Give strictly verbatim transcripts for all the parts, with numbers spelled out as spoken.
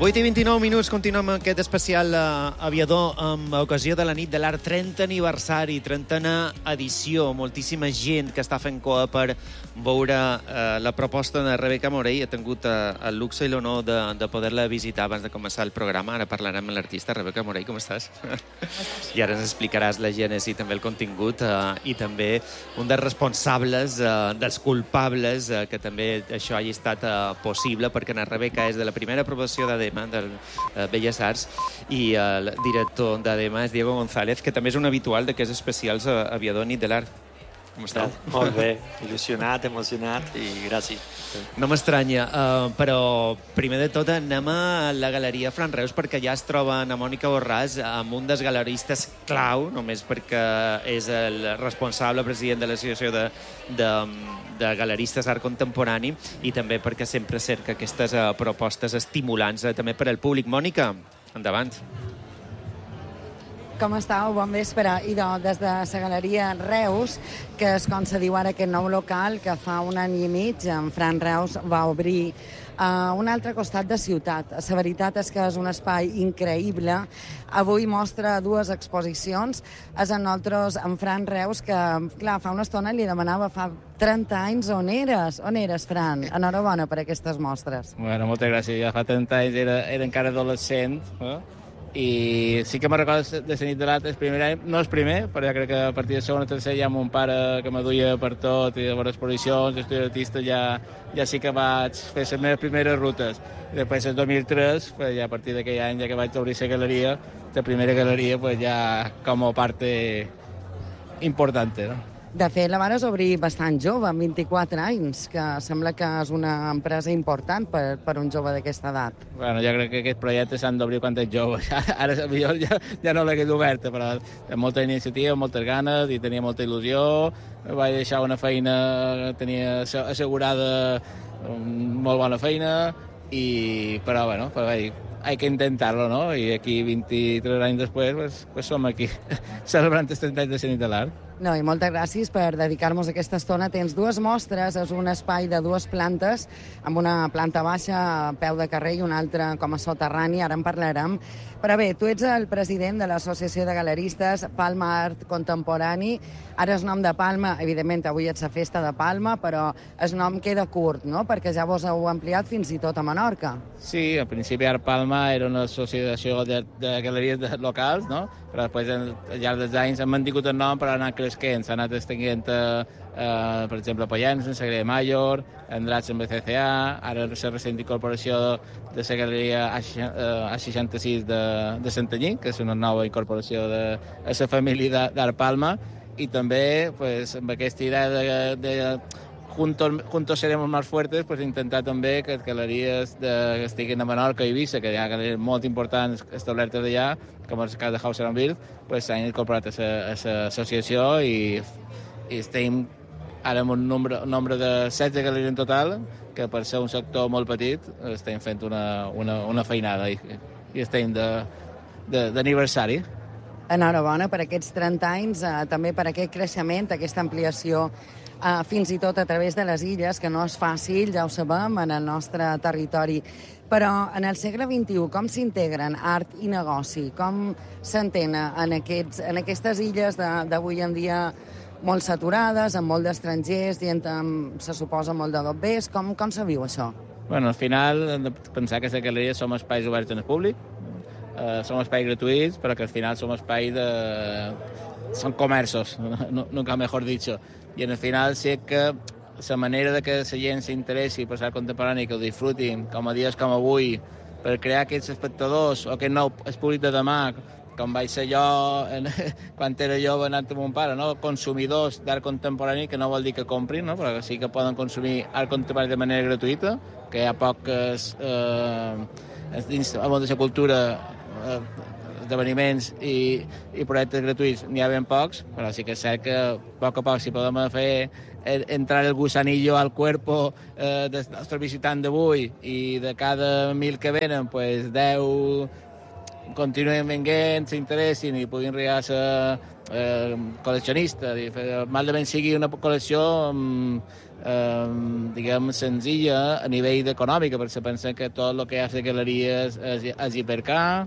vuit i vint-i-nou minuts, continuem aquest especial uh, aviador amb ocasió de la nit de l'art, trenta aniversari, trentena edició. Moltíssima gent que està fent coa per veure uh, la proposta de Rebeca Morell. He tingut uh, el luxe i l'honor de, de poder-la visitar abans de començar el programa. Ara parlarem amb l'artista. Rebeca Morell, com estàs? I ara ens explicaràs la gènesi i també el contingut uh, i també un dels responsables, uh, dels culpables, uh, que també això hagi estat uh, possible, perquè la Rebeca és de la primera aprovació d'A D E M A, del uh, Belles Arts, i el director d'A D E M A és Diego González, que també és un habitual d'aquests especials uh, aviador nit de l'art. Com esteu? Molt bé, il·lusionat, emocionat i gràcies. No m'estranya, uh, però primer de tot anem a la Galeria Fran Reus, perquè ja es troba na Mònica Borràs amb un dels galeristes clau, només perquè és el responsable president de l'Associació de, de, de Galeristes d'Art Contemporani, i també perquè sempre cerca aquestes uh, propostes estimulants uh, també per al públic. Mònica, endavant. Com estàu? Bon vespre. I de, des de la Galeria Reus, que és com se diu ara aquest nou local, que fa un any i mig en Fran Reus va obrir a un altre costat de ciutat. La veritat és que és un espai increïble. Avui mostra dues exposicions. És en nosaltres, en Fran Reus, que, clar, fa una estona li demanava fa trenta anys on eres. On eres, Fran? Enhorabona per aquestes mostres. Bueno, moltes gràcies. Ja fa trenta anys era, era encara adolescent, eh? I sí que me'n recordo de la nit de l'art el primer any, no el primer, però ja crec que a partir de segon o tercer ja mon pare que me duia per tot, i a veure exposicions, estudi d'artista, ja, ja sí que vaig fer les meves primeres rutes. I després, el dos mil tres, pues, ja a partir d'aquell any, ja que vaig obrir la galeria, la primera galeria, pues, ja com a parte importante, no? De fet, la vares obrir bastant jove, amb vint-i-quatre anys, que sembla que és una empresa important per, per un jove d'aquesta edat. Bueno, jo crec que aquests projectes s'han d'obrir quan ets jove. Ara millor ja, ja no l'he oberta, però amb molta iniciativa, moltes ganes, i tenia molta il·lusió. Vaig deixar una feina, tenia assegurada molt bona feina, i, però bueno, però vaig dir, hay que intentarlo, ¿no? I aquí, vint-i-tres anys després, pues, pues som aquí, celebrant els trenta anys de la nit de l'art. No, i moltes gràcies per dedicar-nos aquesta estona. Tens dues mostres, és un espai de dues plantes, amb una planta baixa a peu de carrer i una altra com a soterrani, ara en parlarem. Però bé, tu ets el president de l'Associació de Galeristes Palma Art Contemporani. Ara el nom de Palma, evidentment, avui ets la festa de Palma, però el nom queda curt, no?, perquè ja vos heu ampliat fins i tot a Menorca. Sí, al principi Art Palma era una associació de, de galeries de, locals, no?, però després, al llarg dels anys, han mantingut el nom, però ha anat creixent, s'ha anat estenent, eh, eh, per exemple, a Pallans, en Sagrera Mayor, Andrats en B C C A, ara la recent incorporació de la galeria A seixanta-sis de, de Santanyí, que és una nova incorporació de a la família d'Art Palma, i també, pues, amb aquesta idea de, de juntos, juntos seremos más fuertes, pues, intentar també que les galeries de, que estiguin a Menorca i Eivissa, que hi ha galeries molt importants establertes d'allà, com el cas de Hauser and Wirth, pues, s'han incorporat a l'associació, i, i estem ara amb un nombre, un nombre de setze galeries en total, que per ser un sector molt petit estem fent una, una, una feinada, i, i estem d'aniversari. Enhorabona per aquests trenta anys, eh, també per aquest creixement, aquesta ampliació, eh, fins i tot a través de les illes, que no és fàcil, ja ho sabem, en el nostre territori. Però en el segle vint-i-u, com s'integren art i negoci? Com s'entenen en, aquests, en aquestes illes d'avui en dia molt saturades, amb molt d'estrangers, dient, amb, se suposa, molt de dobbers? Com, com se viu això? Bueno, al final hem de pensar que les galeries som espais oberts en el públic, eh, som espais gratuïts, però que al final som espais de... Són comerços, no, nunca mejor dicho. I al final sí que la manera de que la gent s'interessi per l'art contemporani, que ho disfrutin, com a dies com avui, per crear aquests espectadors, o aquest nou el públic de demà, com vaig ser jo en, quan era jove anant amb mon pare, no? Consumidors d'art contemporani, que no vol dir que comprin, no? Però sí que poden consumir art contemporani de manera gratuïta, que hi ha poques, eh, dins el món de la cultura, eh, esdeveniments i, i projectes gratuïts n'hi ha ben pocs, però sí que és cert que a poc a poc si podem fer entrar el gusanillo al cuerpo eh, dels nostres visitants d'avui, i de cada mil que venen, pues deu continuen venint, s'interessin i puguin arribar a ser eh, col·leccionista. Mal de ben sigui una col·lecció eh, diguem, senzilla a nivell econòmic, perquè pensen que tot el que hi ha a les galeries és, és hipercar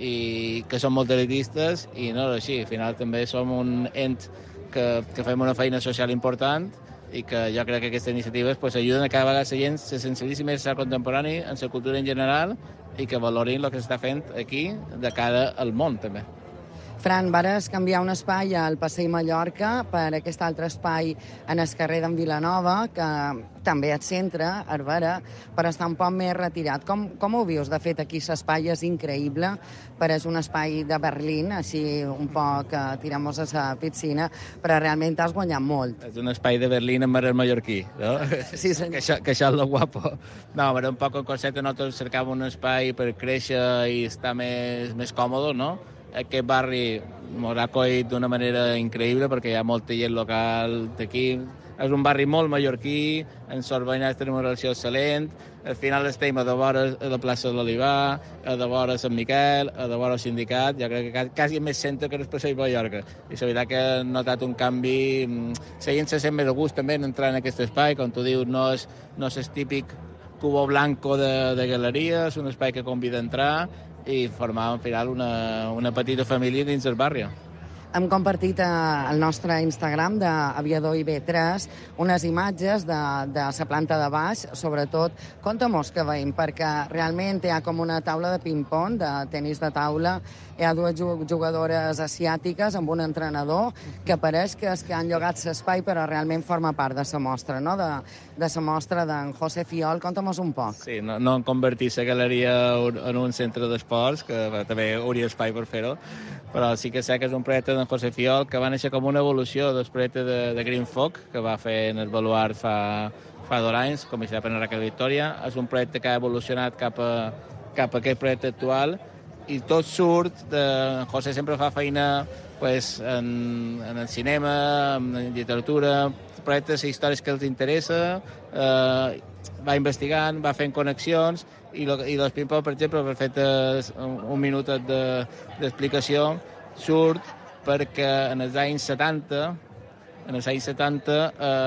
i que són molt elitistes, i no és així. Al final també som un ent que, que fem una feina social important i que jo crec que aquestes iniciatives pues, ajuden a cada vegada la gent se sensibilitzi més al contemporani, en la cultura en general, i que valorin el que s'està fent aquí de cara al món, també. Fran, vares canviar un espai al Passeig Mallorca per aquest altre espai en el carrer d'en Vilanova, que també et centra, Arbera, però està un poc més retirat. Com, com ho vius? De fet, aquí l'espai és increïble, però és un espai de Berlín, així un poc eh, tiramos a la piscina, però realment t'has guanyat molt. És un espai de Berlín en barrer mallorquí, no? Sí, senyor. Que això, que això és lo guapo. No, però un poc en concepte nosaltres cercàvem un espai per créixer i estar més, més còmode, no? Aquest barri m'ha acollit d'una manera increïble perquè hi ha molta gent local d'aquí. És un barri molt mallorquí, en els veïnats tenim una relació excel·lent, al final estem a de vora a la plaça de l'Olivar, a de vora Sant Miquel, a de vora el sindicat, jo crec que quasi més centre que el Passeig Mallorca. I la veritat que he notat un canvi, la gent se sent més a gust també en entrar en aquest espai, com tu dius, no és, no és el típic cubo blanco de, de galeria, és un espai que convida a entrar i formar al final una, una petita família dins del barri. Hem compartit al nostre Instagram d'Aviador I B tres unes imatges de, de la planta de baix, sobretot, conta-mos que veiem, perquè realment hi ha com una taula de ping-pong, de tenis de taula, hi ha dues jugadores asiàtiques amb un entrenador que pareix que és que han llogat l'espai, però realment forma part de la mostra, no? de, de la mostra d'en José Fiol. Conta-mos un poc. Sí, no, no han convertit la galeria en un centre d'esports, que bé, també hauria espai per fer-ho, però sí que sé que és un projecte d'en José Fiol que va néixer com una evolució del projecte de, de Green Folk, que va fer en el Baluart fa, fa dos anys, comissionat per Raquel Victoria. És un projecte que ha evolucionat cap a, cap a aquest projecte actual, i tot surt de... José sempre fa feina pues, en, en el cinema, en literatura, projectes i històries que els interessa, eh, va investigant, va fent connexions, i, lo, i los ping-pong, per exemple, per fer un, un minut d'explicació, de, surt perquè en els anys setanta, en els anys setanta,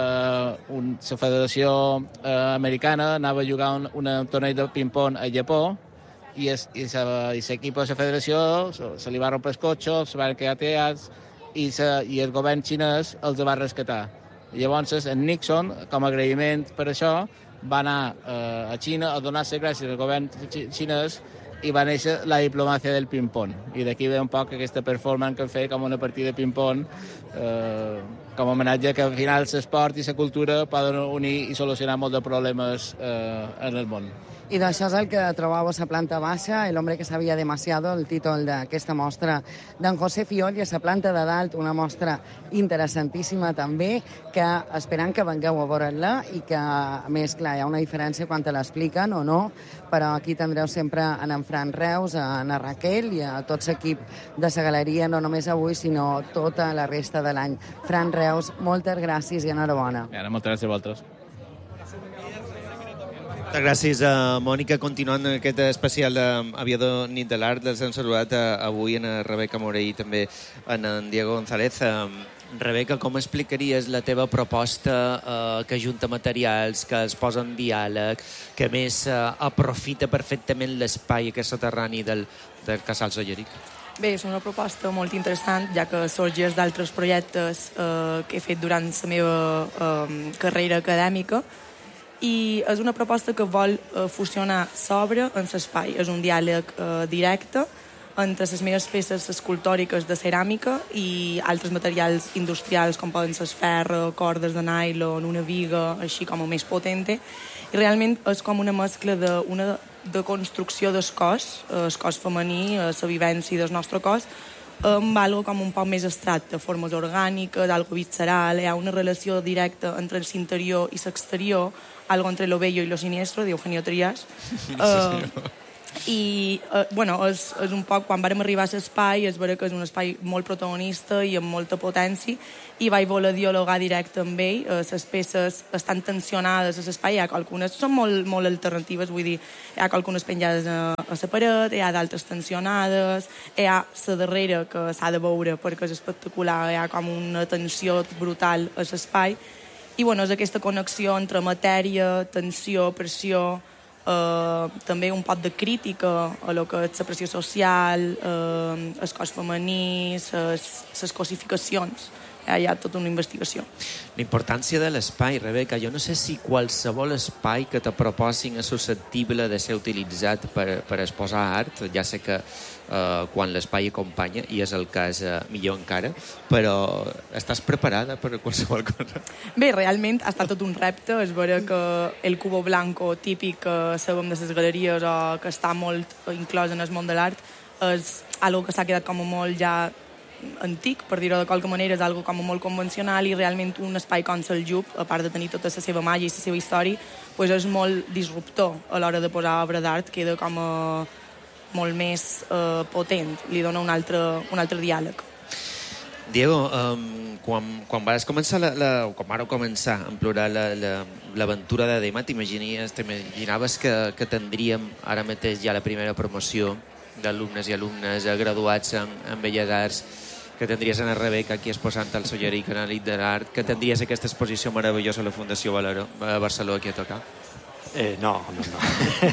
eh, un, la Federació eh, Americana anava a jugar un, un torneig de ping-pong a Japó, i l'equip de la federació se, se li va rompre el cotxe, se van quedar teats, i, se, i el govern xinès els va rescatar. Llavors, en Nixon, com a agraïment per això, va anar eh, a Xina a donar-se gràcies al govern xinès, i va néixer la diplomàcia del ping-pong. I d'aquí ve un poc aquesta performance que fer com una partida de ping-pong, eh, com a homenatge que al final l'esport i la cultura poden unir i solucionar molts de problemes eh, en el món. I d'això és el que trobeu a la planta baixa, El hombre que sabia demasiado, el títol d'aquesta mostra d'en José Fiol, i a la planta de dalt una mostra interessantíssima també, que esperant que vengueu a veure-la i que, a més, clar, hi ha una diferència quan te l'expliquen o no, però aquí tindreu sempre en en Fran Reus, a en Raquel i a tot l'equip de la galeria, no només avui, sinó tota la resta de l'any. Fran Reus, moltes gràcies i enhorabona. I ara, moltes gràcies a vosaltres. Moltes gràcies, uh, Mònica. Continuant aquest especial d'Aviador Nit de l'Art, els hem saludat uh, avui en Rebeca Morell i també en, en Diego González. Uh, Rebeca, com explicaries la teva proposta uh, que junta materials, que es posa en diàleg, que més uh, aprofita perfectament l'espai aquest soterrani del, del Casal Solleric? Bé, és una proposta molt interessant, ja que sorgeix d'altres projectes eh, que he fet durant la meva eh, carrera acadèmica, i és una proposta que vol eh, fusionar sobre en l'espai. És un diàleg eh, directe entre les meves peces escultòriques de ceràmica i altres materials industrials com poden ser ferro, cordes de nylon, una viga, així com a més potente. I realment és com una mescla de, una, de construcció del cos, el cos femení, la vivència del nostre cos, amb algo com un poc més abstracte, formes orgàniques, algo visceral. Hi ha una relació directa entre l'interior i l'exterior, algo entre lo bello y lo siniestro, de Eugenio Trías. Sí, uh, I, uh, bueno, és, és un poc, quan vàrem arribar a l'espai, és vera que és un espai molt protagonista i amb molta potència, i vaig voler dialogar directe amb ell. Uh, les peces estan tensionades a l'espai, hi ha algunes, són molt, molt alternatives, vull dir, hi ha algunes penjades a, a la paret, hi ha d'altres tensionades, hi ha la darrera que s'ha de veure perquè és espectacular, hi ha com una tensió brutal a l'espai, I bueno, és aquesta connexió entre matèria, tensió, pressió, eh, també un poc de crítica a lo que és la pressió social, eh, el cos femení, les cosificacions. Ja hi ha tota una investigació. La importància de l'espai, Rebeca, jo no sé si qualsevol espai que te proposin és susceptible de ser utilitzat per, per exposar art. Ja sé que eh, quan l'espai acompanya, i és el cas eh, millor encara, però estàs preparada per qualsevol cosa? Bé, realment ha estat tot un repte. És vera que el cubo blanco típic que sabem de les galeries o que està molt inclòs en el món de l'art és algo que s'ha quedat com molt ja antic, per dir-ho de qualque manera, és algo com molt convencional, i realment un espai com el Jup, a part de tenir tota la seva màgia i la seva història, pues és molt disruptor a l'hora de posar obra d'art, queda com a molt més eh, potent, li dona un altre, un altre diàleg. Diego, um, quan, quan vas començar la, la, o quan vareu començar a explorar l'aventura la, la, d'Adema, t'imaginies, t'imaginaves que, que tindríem ara mateix ja la primera promoció d'alumnes i alumnes graduats en, en Belles Arts, que tindries a Rebeca aquí exposant el Solleric en l'Elit de l'Art, que tindries aquesta exposició meravellosa a la Fundació Valero, a Barcelona, aquí a tocar? Eh, no, no, no.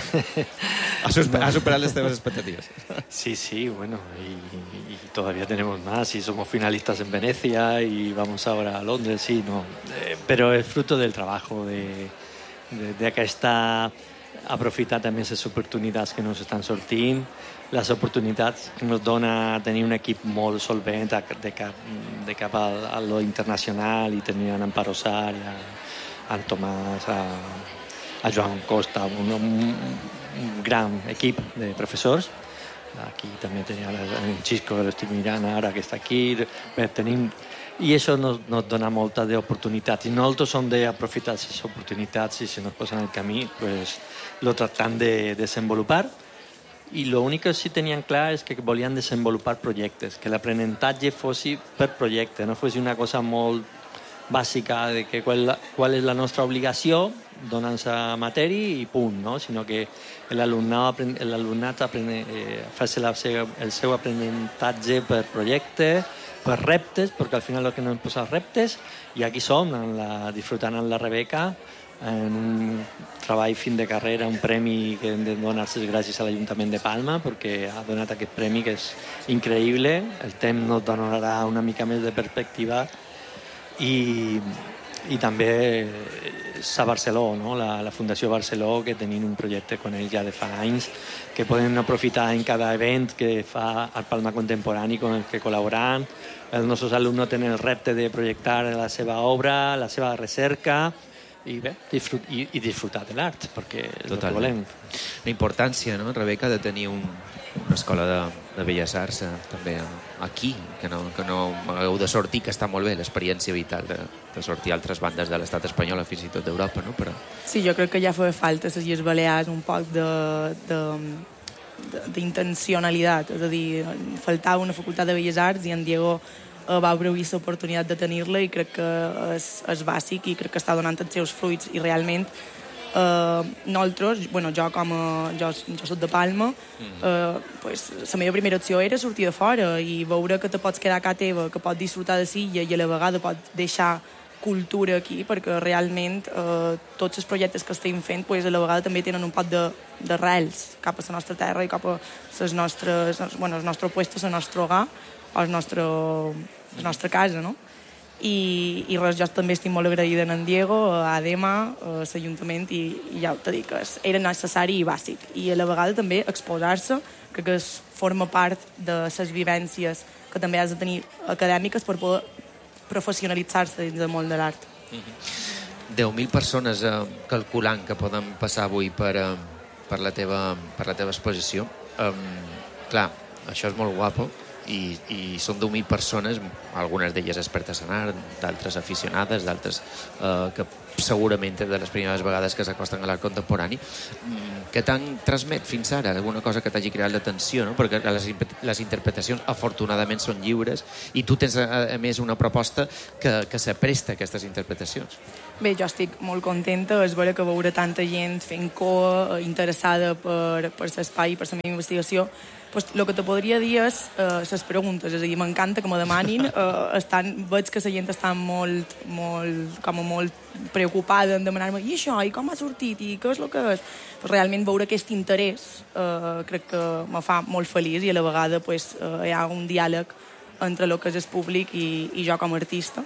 ha, super, ha superado las temas expectativas. Sí, sí, bueno, y, y todavía tenemos más, y somos finalistas en Venecia, y vamos ahora a Londres, sí, no. Eh, pero es fruto del trabajo, de, de, de aquesta aprofitar també les oportunitats que ens estan sortint, les oportunitats que ens dona tenir un equip molt solvent de cap, de cap a, a lo internacional, i tenir en Amparo Sar, a, a Tomàs, a, a Joan Costa, un, un, un gran equip de professors. Aquí també tenia en Xisco, que l'estic mirant ara, que està aquí. Bé, tenim... I això nos, nos dona moltes oportunitats. I nosaltres som d'aprofitar les oportunitats, i si nos posen el camí, pues, lo tractem de desenvolupar. I l'únic que sí tenien clar és que volien desenvolupar projectes, que l'aprenentatge fos per projecte, no fos una cosa molt bàsica de que qual, qual és la nostra obligació, donant la matèria i punt, no? Sinó que l'alumnat eh, fa el seu aprenentatge per projecte, per reptes, perquè al final el que no hem posat reptes, i aquí som, en la, disfrutant amb la Rebeca, en un treball fin de carrera, un premi que hem de donar les gràcies a l'Ajuntament de Palma, perquè ha donat aquest premi que és increïble. El temps nos donarà una mica més de perspectiva, i, i també a Barceló, no? la, la Fundació Barceló, que tenim un projecte amb ells ja de fa anys, que podem aprofitar en cada event que fa el Palma Contemporani, amb el que col·laboran. Els nostres alumnes tenen el repte de projectar la seva obra, la seva recerca, i bé, disfrut, i, i disfrutar de l'art, perquè és el que volem. La importància, no, Rebeca, de tenir un, una escola de, de Belles Arts eh, també aquí, que no, que no hagueu de sortir, que està molt bé l'experiència vital de, de sortir a altres bandes de l'estat espanyol, fins i tot d'Europa, no? Però... Sí, jo crec que ja feia falta a les Illes Balears un poc de, de, de, d'intencionalitat, és a dir, faltava una facultat de Belles Arts i en Diego va obrir l'oportunitat de tenir-la, i crec que és, és bàsic, i crec que està donant els seus fruits, i realment eh, nosaltres, bueno, jo com a, jo, jo soc de Palma, eh, pues, la meva primera opció era sortir de fora i veure que te pots quedar a casa teva, que pots disfrutar de silla i a la vegada pots deixar cultura aquí, perquè realment eh, tots els projectes que estem fent pues, a la vegada també tenen un pot de, de rels cap a la nostra terra i cap a les nostres, bueno, el nostre puesto, el nostre hogar, o el nostre, la nostra casa, no? I, i res, jo també estic molt agraïda en Diego, a Adema, a l'Ajuntament, i, i ja t'ho dic, era necessari i bàsic. I a la vegada també exposar-se, crec que es forma part de les vivències que també has de tenir acadèmiques per poder professionalitzar-se dins del món de l'art. deu mil persones eh, calculant que poden passar avui per, eh, per, la, teva, per la teva exposició. Um, clar, això és molt guapo, i, i són deu mil persones, algunes d'elles expertes en art, d'altres aficionades, d'altres eh, que segurament de les primeres vegades que s'acosten a l'art contemporani. Què t'han transmet fins ara? Alguna cosa que t'hagi creat l'atenció, no? Perquè les, les interpretacions afortunadament són lliures i tu tens a més una proposta que, que s'apresta a aquestes interpretacions. Bé, jo estic molt contenta, és veure que veure tanta gent fent coa, interessada per, per l'espai, per la meva investigació. Pues, el que te podria dir és eh, les preguntes, és a dir, m'encanta que me demanin, eh, estan, veig que la gent està molt, molt, com molt preocupada en demanar-me i això, i com ha sortit, i què és el que és? Pues, realment veure aquest interès eh, crec que me fa molt feliç i a la vegada pues, eh, hi ha un diàleg entre el que és el públic i, i jo com a artista.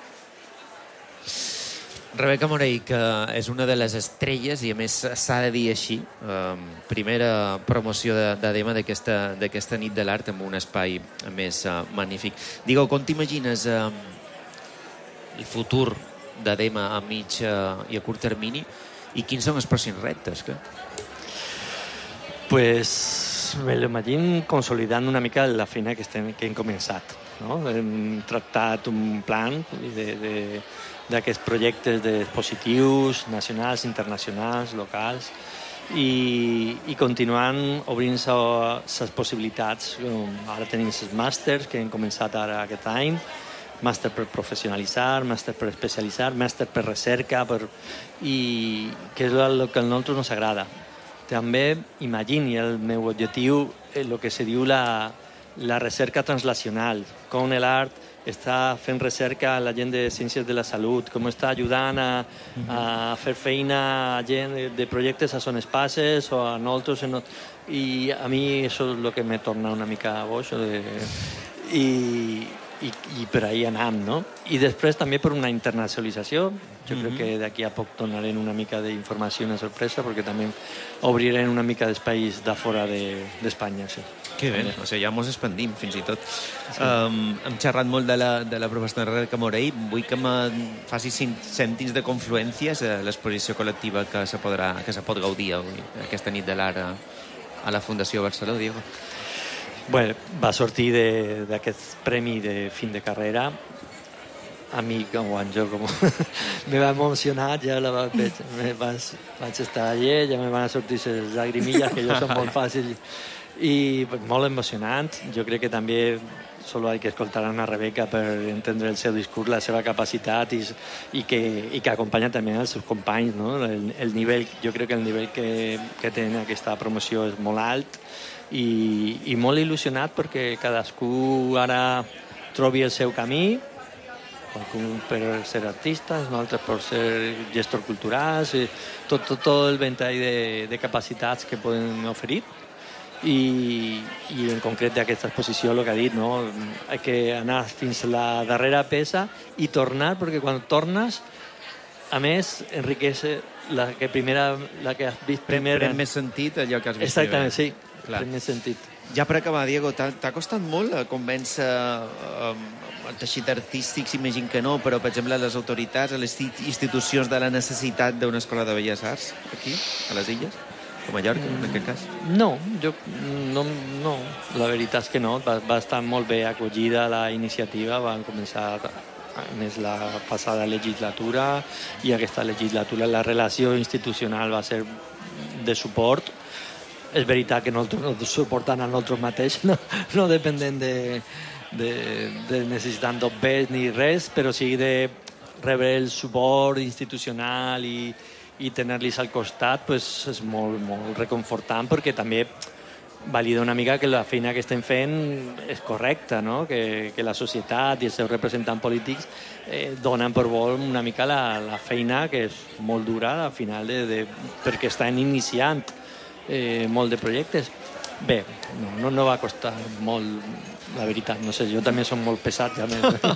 Rebeca Morell, que és una de les estrelles, i a més s'ha de dir així, eh, primera promoció d'Adema d'aquesta nit de l'art amb un espai més eh, magnífic. Digueu, com t'imagines eh, el futur d'Adema a mig eh, i a curt termini i quins són els pròxims reptes? Que... Pues me l'imagino consolidant una mica la feina que, estem, que hem començat. No? Hem tractat un plan de... de d'aquests projectes d'expositius nacionals, internacionals, locals, i, i continuant obrint-se les possibilitats. Ara tenim els màsters que hem començat ara aquest any, màster per professionalitzar, màster per especialitzar, màster per recerca, per... i que és el que a nosaltres ens agrada. També imagini el meu objectiu, el que se diu la, la recerca translacional, com l'art està fent recerca a la gent de Ciències de la Salut, com està ajudant a, a fer feina a gent de projectes a Son Espaces o a nosaltres. En... I a mi això és el que me torna una mica boix. De... I, i, i per ahí anem, no? I després també per una internacionalització. Jo crec que d'aquí a poc tornarem una mica d'informació, una sorpresa, perquè també obrirem una mica d'espais de fora d'Espanya, sí. Que bé, o sigui, ja mos expandim fins i tot. Sí. Um, hem xerrat molt de la, de la proposta de Rebeca Morell. Vull que me facis cinc cèntims de confluències a l'exposició col·lectiva que se, podrà, que se pot gaudir avui, aquesta nit de l'art a, a la Fundació Barceló, Diego. Bueno, va sortir d'aquest premi de fin de carrera. A mi, com jo, com me va emocionar, ja la vaig, me vaig, vaig estar allà, ja me van sortir les lagrimilles, que jo són molt fàcils. I molt emocionant. Jo crec que també solo hay que escoltar a una Rebeca per entendre el seu discurs, la seva capacitat i, i, que, i que acompanya també els seus companys, no? El, el nivell, jo crec que el nivell que, que té aquesta promoció és molt alt i, i molt il·lusionat perquè cadascú ara trobi el seu camí, qualcun per ser artistes, altres per ser gestors culturals, tot, tot, tot el ventall de, de capacitats que poden oferir. I, i en concret d'aquesta exposició el que ha dit, no? Hay que anar fins a la darrera peça i tornar, perquè quan tornes a més enriqueix la que primera, la que has vist primer. Pren més sentit allò que has vist exactament, primer. Sí, pren més sentit. Ja per acabar, Diego, t'ha costat molt convèncer um, el teixit artístic, s'imagina que no, però per exemple les autoritats, les institucions de la necessitat d'una escola de belles arts aquí, a les Illes? A Mallorca, en aquest cas? No, jo, no, no, la veritat és que no. Va, va estar molt bé acollida la iniciativa, van començar a més la passada legislatura i aquesta legislatura la relació institucional va ser de suport. És veritat que nosaltres no suportant a nosaltres mateix, no, no dependent de, de, de necessitant dobbers ni res, però sí de rebre el suport institucional i i tenir-los al costat pues, és molt, molt reconfortant perquè també valida una mica que la feina que estem fent és correcta, no? que, que la societat i els seus representants polítics eh, donen per bo una mica la, la feina que és molt dura al final de, de, perquè estan iniciant eh, molt de projectes. Bé, no, no, no va costar molt, la veritat, no sé, jo també som molt pesat, ja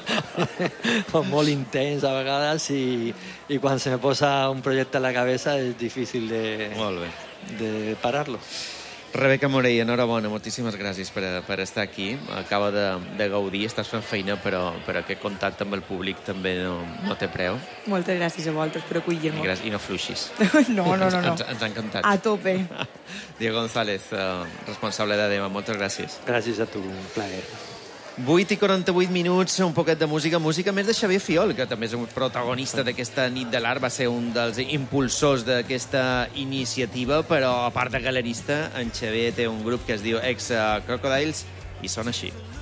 molt intens a vegades i, i quan se me posa un projecte a la cabeza és difícil de, de parar-lo. Rebeca Morell, enhorabona, moltíssimes gràcies per, per estar aquí. Acaba de, de gaudir, estàs fent feina, però, però aquest contacte amb el públic també no, no té preu. Moltes gràcies a vosaltres per acollir-me. I, I no fluixis. No, no, no. no. Ens, ens ha encantat. A tope. Diego González, uh, responsable d'Adema, moltes gràcies. Gràcies a tu, un plaer. vuit i quaranta-vuit minuts, un poquet de música, música més de Xavier Fiol, que també és un protagonista d'aquesta nit de l'art, va ser un dels impulsors d'aquesta iniciativa, però a part de galerista, en Xavier té un grup que es diu Ex Crocodiles i sona així.